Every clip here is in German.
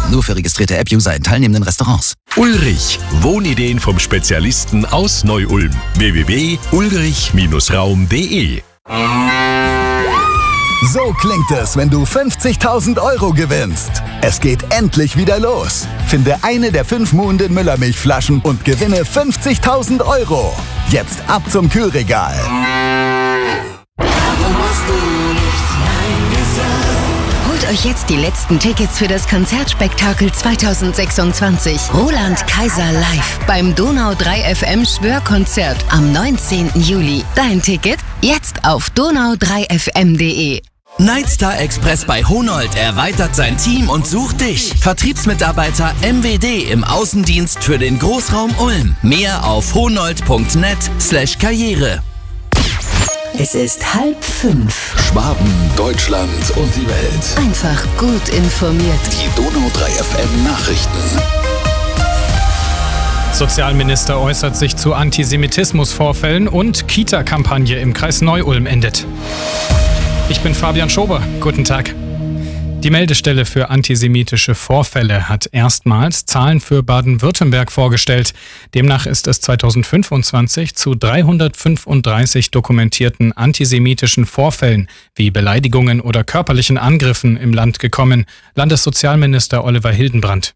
Nur für registrierte App-User in teilnehmenden Restaurants. Ulrich. Wohnideen vom Spezialisten aus Neu-Ulm. www.ulrich-raum.de. So klingt es, wenn du 50.000 € gewinnst. Es geht endlich wieder los. Finde eine der 5 Muhnden Müllermilchflaschen und gewinne 50.000 €. Jetzt ab zum Kühlregal. Holt euch jetzt die letzten Tickets für das Konzertspektakel 2026. Roland Kaiser live beim Donau 3 FM Schwörkonzert am 19. Juli. Dein Ticket jetzt auf donau3fm.de. Nightstar Express bei Honold erweitert sein Team und sucht dich. Vertriebsmitarbeiter MWD im Außendienst für den Großraum Ulm. Mehr auf honold.net/Karriere. Es ist 4:30. Schwaben, Deutschland und die Welt. Einfach gut informiert. Die Donau 3 FM Nachrichten. Sozialminister äußert sich zu Antisemitismusvorfällen und Kita-Kampagne im Kreis Neu-Ulm endet. Ich bin Fabian Schober. Guten Tag. Die Meldestelle für antisemitische Vorfälle hat erstmals Zahlen für Baden-Württemberg vorgestellt. Demnach ist es 2025 zu 335 dokumentierten antisemitischen Vorfällen wie Beleidigungen oder körperlichen Angriffen im Land gekommen. Landessozialminister Oliver Hildenbrand.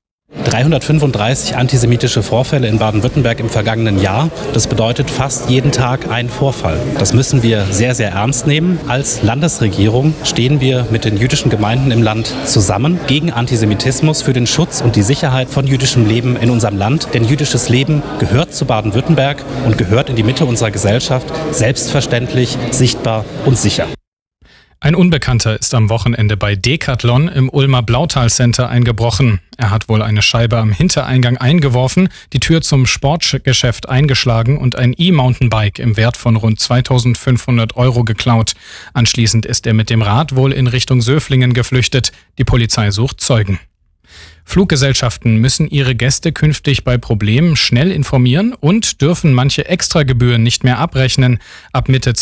335 antisemitische Vorfälle in Baden-Württemberg im vergangenen Jahr. Das bedeutet fast jeden Tag ein Vorfall. Das müssen wir sehr, sehr ernst nehmen. Als Landesregierung stehen wir mit den jüdischen Gemeinden im Land zusammen gegen Antisemitismus, für den Schutz und die Sicherheit von jüdischem Leben in unserem Land. Denn jüdisches Leben gehört zu Baden-Württemberg und gehört in die Mitte unserer Gesellschaft, selbstverständlich, sichtbar und sicher. Ein Unbekannter ist am Wochenende bei Decathlon im Ulmer Blautal-Center eingebrochen. Er hat wohl eine Scheibe am Hintereingang eingeworfen, die Tür zum Sportgeschäft eingeschlagen und ein E-Mountainbike im Wert von rund 2.500 € geklaut. Anschließend ist er mit dem Rad wohl in Richtung Söflingen geflüchtet. Die Polizei sucht Zeugen. Fluggesellschaften müssen ihre Gäste künftig bei Problemen schnell informieren und dürfen manche Extragebühren nicht mehr abrechnen. Ab Mitte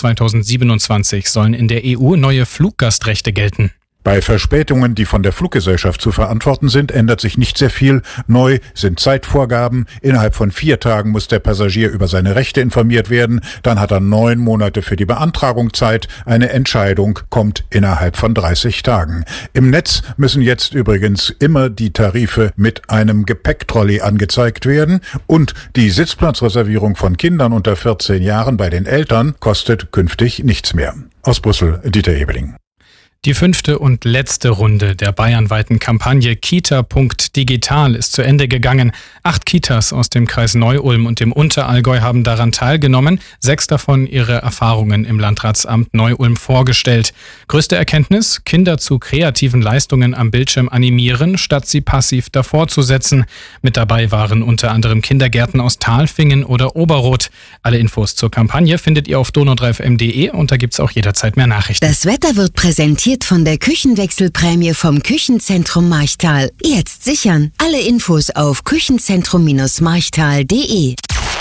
2027 sollen in der EU neue Fluggastrechte gelten. Bei Verspätungen, die von der Fluggesellschaft zu verantworten sind, ändert sich nicht sehr viel. Neu sind Zeitvorgaben. Innerhalb von 4 Tagen muss der Passagier über seine Rechte informiert werden. Dann hat er 9 Monate für die Beantragung Zeit. Eine Entscheidung kommt innerhalb von 30 Tagen. Im Netz müssen jetzt übrigens immer die Tarife mit einem Gepäcktrolley angezeigt werden. Und die Sitzplatzreservierung von Kindern unter 14 Jahren bei den Eltern kostet künftig nichts mehr. Aus Brüssel, Dieter Ebeling. Die 5. und letzte Runde der bayernweiten Kampagne Kita.digital ist zu Ende gegangen. 8 Kitas aus dem Kreis Neu-Ulm und dem Unterallgäu haben daran teilgenommen. 6 davon ihre Erfahrungen im Landratsamt Neu-Ulm vorgestellt. Größte Erkenntnis: Kinder zu kreativen Leistungen am Bildschirm animieren, statt sie passiv davor zu setzen. Mit dabei waren unter anderem Kindergärten aus Talfingen oder Oberroth. Alle Infos zur Kampagne findet ihr auf donau3fm.de und da gibt's auch jederzeit mehr Nachrichten. Das Wetter wird präsentiert von der Küchenwechselprämie vom Küchenzentrum Marchtal. Jetzt sichern. Alle Infos auf küchenzentrum-marchtal.de.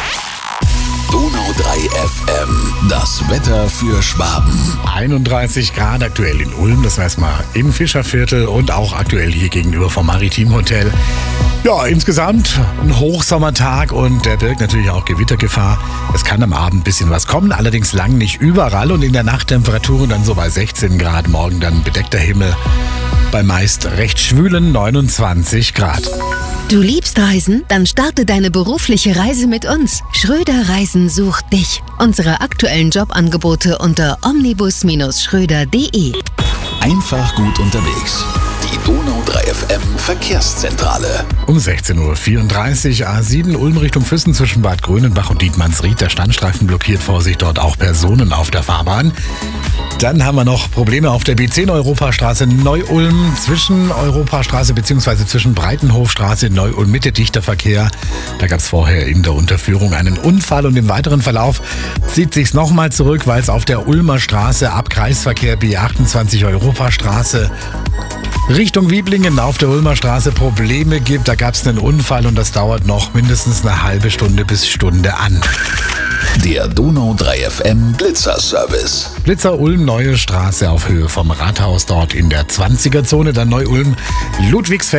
Donau 3 FM. Das Wetter für Schwaben. 31 Grad aktuell in Ulm, das weiß man im Fischerviertel und auch aktuell hier gegenüber vom Maritim Hotel. Ja, insgesamt ein Hochsommertag und der birgt natürlich auch Gewittergefahr. Es kann am Abend ein bisschen was kommen, allerdings lang nicht überall und in der Nacht Temperaturen dann so bei 16 Grad. Morgen dann bedeckter Himmel bei meist recht schwülen 29 Grad. Du liebst Reisen? Dann starte deine berufliche Reise mit uns. Schröder Reisen sucht dich. Unsere aktuellen Jobangebote unter omnibus-schröder.de. Einfach gut unterwegs. Die Donau 3 FM Verkehrszentrale. Um 16.34 Uhr A7 Ulm Richtung Füssen zwischen Bad Grönenbach und Dietmannsried. Der Standstreifen blockiert, Vorsicht, dort auch Personen auf der Fahrbahn. Dann haben wir noch Probleme auf der B10 Europastraße Neu-Ulm zwischen Europastraße bzw. zwischen Breitenhofstraße Neu-Ulm Mitte dichter Verkehr. Da gab es vorher in der Unterführung einen Unfall und im weiteren Verlauf zieht sich's nochmal zurück, weil es auf der Ulmer Straße ab Kreisverkehr B28 Europastraße Richtung Wieblingen auf der Ulmer Straße Probleme gibt. Da gab es einen Unfall und das dauert noch mindestens eine halbe Stunde bis Stunde an. Der Donau 3 FM Blitzer-Service. Blitzer Ulm, Neue Straße auf Höhe vom Rathaus, dort in der 20er-Zone, dann Neu-Ulm, Ludwigsfeld.